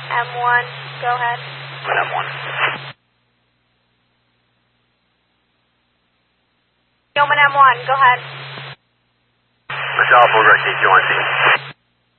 M1, go ahead. M1. Yeoman M1, go ahead. Michelle, full direct, KQ on scene.